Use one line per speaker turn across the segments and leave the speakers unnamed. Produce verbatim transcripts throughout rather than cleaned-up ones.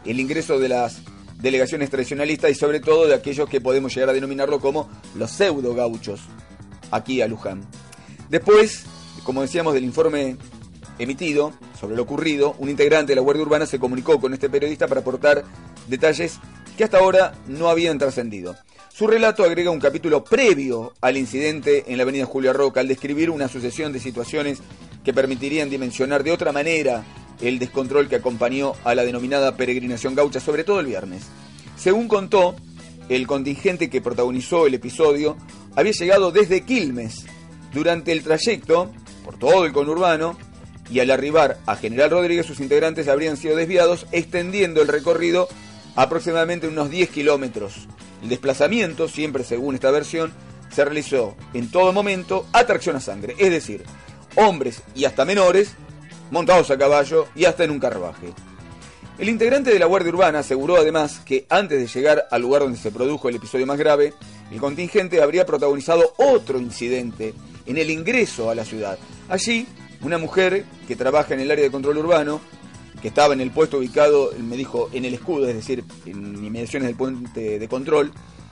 el ingreso de las delegaciones tradicionalistas y sobre todo de aquellos que podemos llegar a denominarlo como los pseudo gauchos aquí a Luján. Después, como decíamos, del informe emitido sobre lo ocurrido, un integrante de la Guardia Urbana se comunicó con este periodista para aportar detalles que hasta ahora no habían trascendido. Su relato agrega un capítulo previo al incidente en la avenida Julia Roca al describir una sucesión de situaciones que permitirían dimensionar de otra manera el descontrol que acompañó a la denominada peregrinación gaucha, sobre todo el viernes. Según contó, el contingente que protagonizó el episodio había llegado desde Quilmes. Durante el trayecto, por todo el conurbano, y al arribar a General Rodríguez, sus integrantes habrían sido desviados, extendiendo el recorrido aproximadamente unos diez kilómetros. El desplazamiento, siempre según esta versión, se realizó en todo momento a tracción a sangre, es decir, hombres y hasta menores, montados a caballo y hasta en un carruaje. El integrante de la Guardia Urbana aseguró además que antes de llegar al lugar donde se produjo el episodio más grave, el contingente habría protagonizado otro incidente en el ingreso a la ciudad. Allí, una mujer que trabaja en el área de control urbano, que estaba en el puesto ubicado, me dijo, en el escudo, es decir, en inmediaciones del puente de control,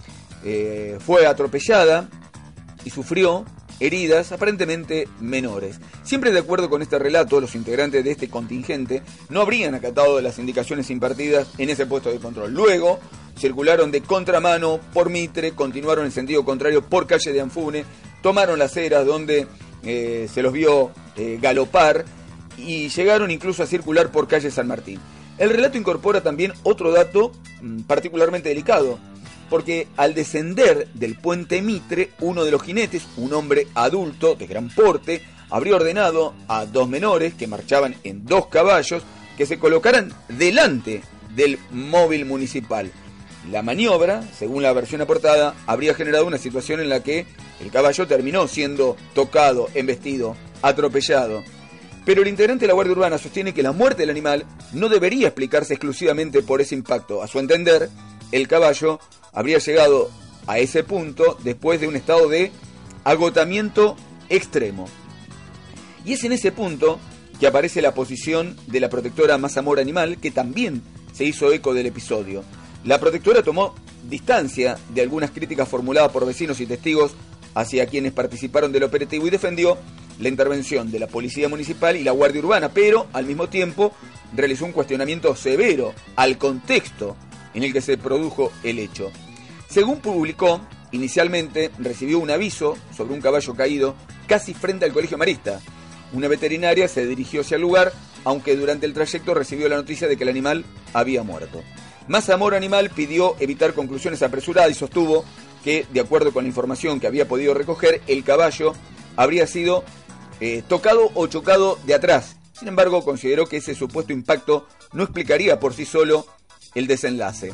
eh, fue atropellada y sufrió heridas aparentemente menores. Siempre de acuerdo con este relato, los integrantes de este contingente no habrían acatado las indicaciones impartidas en ese puesto de control. Luego circularon de contramano por Mitre, continuaron en sentido contrario por calle de Anfune, tomaron las eras donde eh, se los vio eh, galopar y llegaron incluso a circular por calle San Martín. El relato incorpora también otro dato mmm, particularmente delicado, porque al descender del puente Mitre, uno de los jinetes, un hombre adulto de gran porte, habría ordenado a dos menores que marchaban en dos caballos que se colocaran delante del móvil municipal. La maniobra, según la versión aportada, habría generado una situación en la que el caballo terminó siendo tocado, embestido, atropellado. Pero el integrante de la Guardia Urbana sostiene que la muerte del animal no debería explicarse exclusivamente por ese impacto. A su entender, el caballo habría llegado a ese punto después de un estado de agotamiento extremo. Y es en ese punto que aparece la posición de la protectora Más Amor Animal, que también se hizo eco del episodio. La protectora tomó distancia de algunas críticas formuladas por vecinos y testigos hacia quienes participaron del operativo y defendió la intervención de la Policía Municipal y la Guardia Urbana, pero al mismo tiempo realizó un cuestionamiento severo al contexto en el que se produjo el hecho. Según publicó, inicialmente recibió un aviso sobre un caballo caído casi frente al Colegio Marista. Una veterinaria se dirigió hacia el lugar, aunque durante el trayecto recibió la noticia de que el animal había muerto. Más Amor Animal pidió evitar conclusiones apresuradas y sostuvo que, de acuerdo con la información que había podido recoger, el caballo habría sido eh, tocado o chocado de atrás. Sin embargo, consideró que ese supuesto impacto no explicaría por sí solo el desenlace.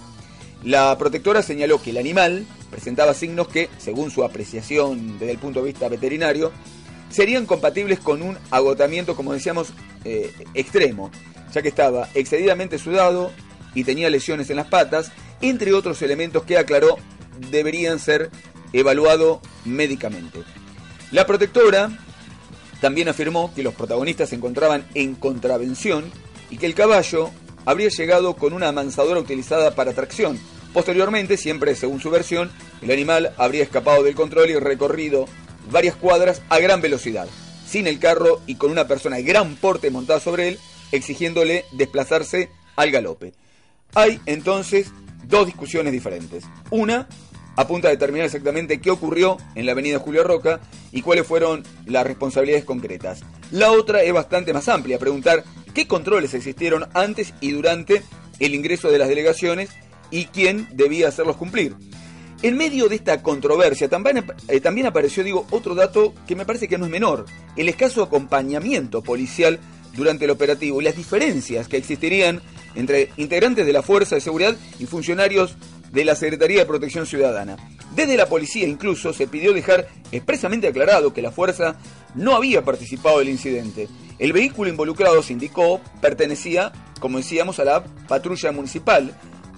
La protectora señaló que el animal presentaba signos que, según su apreciación desde el punto de vista veterinario, serían compatibles con un agotamiento, como decíamos, eh, extremo, ya que estaba excedidamente sudado y tenía lesiones en las patas, entre otros elementos que aclaró deberían ser evaluados médicamente. La protectora también afirmó que los protagonistas se encontraban en contravención y que el caballo habría llegado con una amansadora utilizada para tracción. Posteriormente, siempre según su versión, el animal habría escapado del control y recorrido varias cuadras a gran velocidad, sin el carro y con una persona de gran porte montada sobre él, exigiéndole desplazarse al galope. Hay entonces dos discusiones diferentes. Una apunta a determinar exactamente qué ocurrió en la avenida Julia Roca y cuáles fueron las responsabilidades concretas. La otra es bastante más amplia, preguntar qué controles existieron antes y durante el ingreso de las delegaciones y quién debía hacerlos cumplir. En medio de esta controversia también, eh, también apareció, digo, otro dato que me parece que no es menor: el escaso acompañamiento policial durante el operativo y las diferencias que existirían entre integrantes de la Fuerza de Seguridad y funcionarios de la Secretaría de Protección Ciudadana. Desde la policía incluso se pidió dejar expresamente aclarado que la fuerza no había participado del incidente. El vehículo involucrado, se indicó, pertenecía, como decíamos, a la patrulla municipal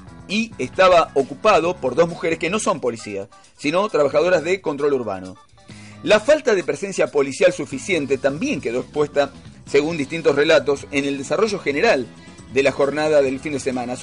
y estaba ocupado por dos mujeres que no son policías, sino trabajadoras de control urbano. La falta de presencia policial suficiente también quedó expuesta, según distintos relatos, en el desarrollo general de la jornada del fin de semana.